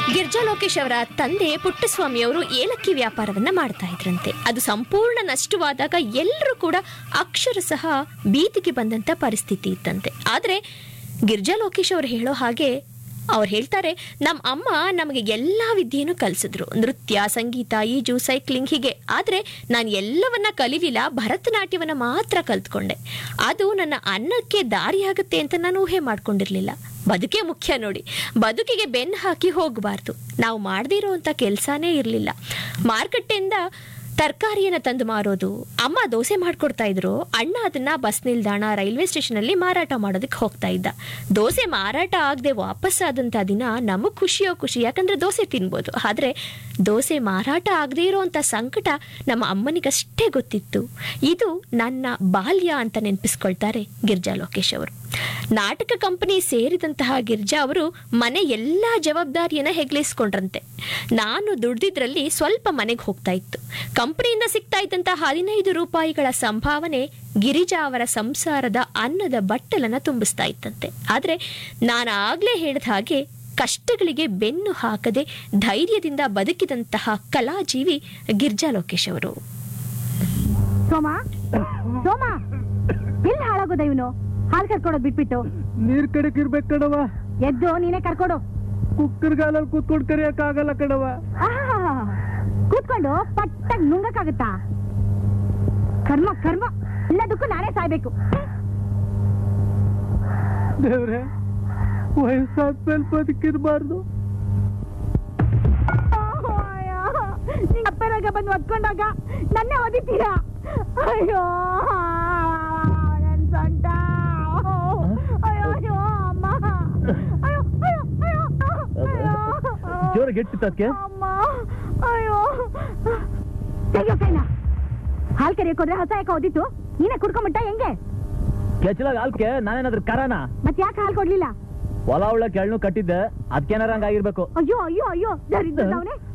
ಗಿರ್ಜಾ ಲೋಕೇಶ್ ಅವರ ತಂದೆ ಪುಟ್ಟಸ್ವಾಮಿ ಅವರು ಏಲಕ್ಕಿ ವ್ಯಾಪಾರವನ್ನ ಮಾಡ್ತಾ ಇದ್ರಂತೆ. ಅದು ಸಂಪೂರ್ಣ ನಷ್ಟವಾದಾಗ ಎಲ್ಲರೂ ಕೂಡ ಅಕ್ಷರಶಃ ಬೀದಿಗೆ ಬಂದಂತ ಪರಿಸ್ಥಿತಿ ಇತ್ತಂತೆ. ಆದ್ರೆ ಗಿರ್ಜಾ ಲೋಕೇಶ್ ಅವರು ಹೇಳೋ ಹಾಗೆ ಅವ್ರು ಹೇಳ್ತಾರೆ, ನಮ್ಮ ಅಮ್ಮ ನಮಗೆ ಎಲ್ಲ ವಿದ್ಯೆಯನ್ನು ಕಲಿಸಿದ್ರು, ನೃತ್ಯ, ಸಂಗೀತ, ಈಜು, ಸೈಕ್ಲಿಂಗ್ ಹೀಗೆ. ಆದ್ರೆ ನಾನು ಎಲ್ಲವನ್ನ ಕಲಿಲಿಲ್ಲ, ಭರತನಾಟ್ಯವನ್ನ ಮಾತ್ರ ಕಲ್ತ್ಕೊಂಡೆ. ಅದು ನನ್ನ ಅನ್ನಕ್ಕೆ ದಾರಿಯಾಗುತ್ತೆ ಅಂತ ನಾನು ಊಹೆ ಮಾಡ್ಕೊಂಡಿರ್ಲಿಲ್ಲ. ಬದುಕೇ ಮುಖ್ಯ ನೋಡಿ, ಬದುಕಿಗೆ ಬೆನ್ನು ಹಾಕಿ ಹೋಗಬಾರ್ದು. ನಾವು ಮಾಡದೇ ಇರೋಂಥ ಕೆಲಸನೇ ಇರಲಿಲ್ಲ. ಮಾರುಕಟ್ಟೆಯಿಂದ ತರಕಾರಿಯನ್ನು ತಂದು ಮಾರೋದು, ಅಮ್ಮ ದೋಸೆ ಮಾಡ್ಕೊಡ್ತಾ ಇದ್ರು, ಅಣ್ಣ ಅದನ್ನ ಬಸ್ ನಿಲ್ದಾಣ, ರೈಲ್ವೆ ಸ್ಟೇಷನ್ ಅಲ್ಲಿ ಮಾರಾಟ ಮಾಡೋದಕ್ಕೆ ಹೋಗ್ತಾ ಇದ್ದ. ದೋಸೆ ಮಾರಾಟ ಆಗದೆ ವಾಪಸ್ ಆದಂತ ದಿನ ನಮಗ್ ಖುಷಿಯೋ ಖುಷಿ, ಯಾಕಂದ್ರೆ ದೋಸೆ ತಿನ್ಬೋದು. ಆದ್ರೆ ದೋಸೆ ಮಾರಾಟ ಆಗದೆ ಇರೋಂಥ ಸಂಕಟ ನಮ್ಮ ಅಮ್ಮನಿಗಷ್ಟೇ ಗೊತ್ತಿತ್ತು. ಇದು ನನ್ನ ಬಾಲ್ಯ ಅಂತ ನೆನಪಿಸ್ಕೊಳ್ತಾರೆ ಗಿರ್ಜಾ ಲೋಕೇಶ್ ಅವರು. ನಾಟಕ ಕಂಪನಿ ಸೇರಿದಂತಹ ಗಿರ್ಜಾ ಅವರು ಮನೆ ಎಲ್ಲಾ ಜವಾಬ್ದಾರಿಯನ್ನ ಹೆಗ್ಲಿಸ್ಕೊಂಡ್ರಂತೆ. ನಾನು ದುಡ್ದಿದ್ರಲ್ಲಿ ಸ್ವಲ್ಪ ಮನೆಗೆ ಹೋಗ್ತಾ ಇತ್ತು. ಕಂಪನಿಯಿಂದ ಸಿಗ್ತಾ ಇದ್ದಂತಹ 15 ರೂಪಾಯಿಗಳ ಸಂಭಾವನೆ ಗಿರಿಜಾ ಅವರ ಸಂಸಾರದ ಅನ್ನದ ಬಟ್ಟಲನ್ನ ತುಂಬಿಸ್ತಾ ಇತ್ತಂತೆ. ಆದ್ರೆ ನಾನು ಆಗ್ಲೇ ಹೇಳಿದ ಹಾಗೆ ಕಷ್ಟಗಳಿಗೆ ಬೆನ್ನು ಹಾಕದೆ ಧೈರ್ಯದಿಂದ ಬದುಕಿದಂತಹ ಕಲಾಜೀವಿ ಗಿರ್ಜಾ ಲೋಕೇಶ್ ಅವರು. ಸೋಮಾ ಸೋಮಾ ಎಲ್ಲಿ ಹಾಳಾಗೋದ ಇವನು? ಹಾಲು ಕರ್ಕೊಡೋದು ಬಿಟ್ಬಿಟ್ಟು ನೀರ್ ಕಡೆಕ್ ಇರ್ಬೇಕು ಕಣವ. ಎದ್ದು ನೀನೇ ಕರ್ಕೊಡು. ಕುಕ್ಕರ್ಗಾಲಲ್ಲಿ ಕೂತ್ಕೊಂಡು ಕರಿಯಕ್ ಆಗಲ್ಲ ಕಣವ. ಕೂತ್ಕೊಂಡು ಪಟ್ಟಾಗಿ ನುಂಗಕ್ಕಾಗತ್ತಾ? ಕರ್ಮ ಕರ್ಮ, ಎಲ್ಲದಕ್ಕೂ ನಾನೇ ಸಾಯ್ಬೇಕು. ದೇವ್ರೆ, ವಯಸ್ಸಾದ್ಮೇಲೆ ಬದುಕಿರ್ಬಾರ್ದು. ಅಪ್ಪರಾಗ ಬಂದು ಒದ್ಕೊಂಡಾಗ ನನ್ನೇ ಓದಿತೀರಾ? ಅಯ್ಯೋ ನನ್ ಸೊಂಟ, ಅಯ್ಯೋ ಅಯ್ಯೋ ಅಮ್ಮ, ಅಯ್ಯೋ ಅಯ್ಯೋ ಅಯ್ಯೋ ಜೋರ ಗೆಟ್ಟಿತ್ತಕ್ಕೆ ಅಮ್ಮ, ಅಯ್ಯೋ ತೆಗಿಯೋ ಕೈನ. ಹಾಲ್ ಕರಿಯಕ್ ಹೋದ್ರೆ ಹೊಸ ಯಾಕೆ ಓದಿತ್ತು? ನೀನೇ ಕುಡ್ಕೊಂಬಿಟ್ಟ ಹೆಂಗೆ? ಕೆಚ್ಚಲಾಗ ಹಾಲ್ಕೆ ನಾನೇನಾದ್ರೂ ಕರಾನ? ಮತ್ ಯಾಕೆ ಹಾಲ್ ಕೊಡ್ಲಿಲ್ಲ? ಹೊಲ ಉಳ್ಳ ಕೆಳ್ನು ಕಟ್ಟಿದ್ದೆ, ಅದಕ್ಕೇನಾರ ಹಂಗಾಗಿರ್ಬೇಕು. ಅಯ್ಯೋ ಅಯ್ಯೋ ಅಯ್ಯೋ, ದರಿದ್ರದವನೇ